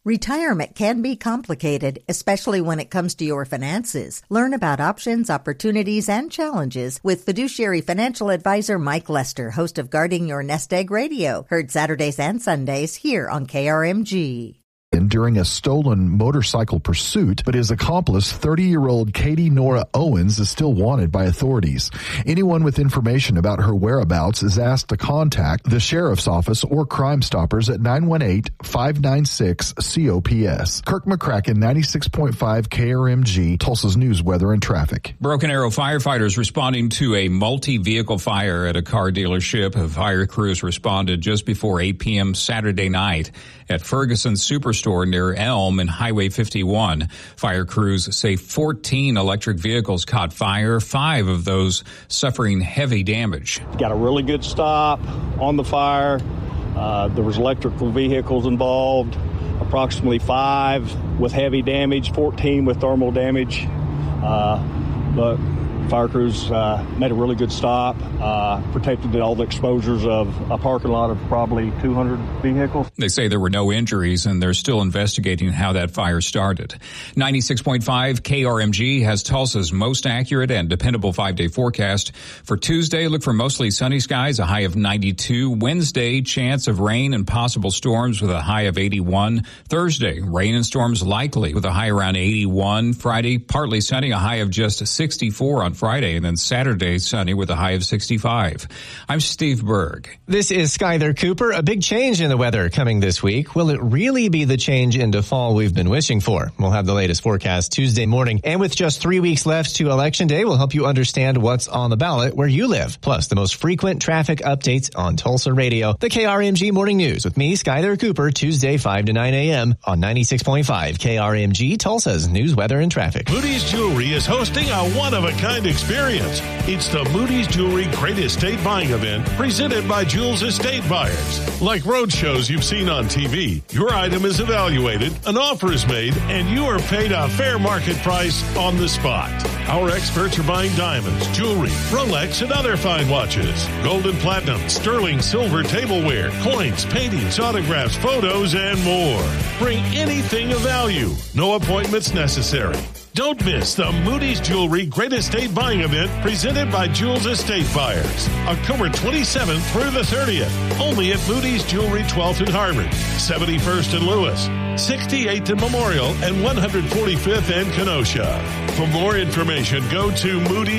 Retirement can be complicated, especially when it comes to your finances. Learn about options, opportunities, and challenges with fiduciary financial advisor Mike Lester, host of Guarding Your Nest Egg Radio, heard Saturdays and Sundays here on KRMG. During a stolen motorcycle pursuit, but his accomplice, 30-year-old Katie Nora Owens, is still wanted by authorities. Anyone with information about her whereabouts is asked to contact the Sheriff's Office or Crime Stoppers at 918-596-COPS. Kirk McCracken, 96.5 KRMG, Tulsa's News, Weather, and Traffic. Broken Arrow firefighters responding to a multi-vehicle fire at a car dealership. A fire crews responded just before 8 p.m. Saturday night at Ferguson Superstore near Elm and Highway 51. Fire crews say 14 electric vehicles caught fire, 5 of those suffering heavy damage. Got a really good stop on the fire. There was electrical vehicles involved, approximately 5 with heavy damage, 14 with thermal damage. But fire crews made a really good stop, protected all the exposures of a parking lot of probably 200 vehicles. They say there were no injuries, and they're still investigating how that fire started. 96.5 KRMG has Tulsa's most accurate and dependable 5-day forecast. For Tuesday, look for mostly sunny skies, a high of 92. Wednesday, chance of rain and possible storms with a high of 81. Thursday, rain and storms likely with a high around 81. Friday, partly sunny, a high of just 64 on Friday, and then Saturday, sunny with a high of 65. I'm Steve Berg. This is Skyler Cooper. A big change in the weather coming this week. Will it really be the change into fall we've been wishing for? We'll have the latest forecast Tuesday morning. And with just 3 weeks left to Election Day, we'll help you understand what's on the ballot where you live. Plus, the most frequent traffic updates on Tulsa Radio. The KRMG Morning News with me, Skyler Cooper, Tuesday 5 to 9 a.m. on 96.5 KRMG, Tulsa's News, Weather, and Traffic. Moody's Jewelry is hosting a one-of-a-kind experience. It's the Moody's Jewelry Great Estate Buying Event presented by Jules Estate Buyers. Like road shows you've seen on TV, your item is evaluated, an offer is made, and you are paid a fair market price on the spot. Our experts are buying diamonds, jewelry, Rolex, and other fine watches, gold and platinum, sterling silver tableware, coins, paintings, autographs, photos, and more. Bring anything of value. No appointments necessary. Don't miss the Moody's Jewelry Great Estate Buying Event presented by Jules Estate Buyers. October 27th through the 30th. Only at Moody's Jewelry 12th and Harvard, 71st and Lewis, 68th and Memorial, and 145th and Kenosha. For more information, go to Moody's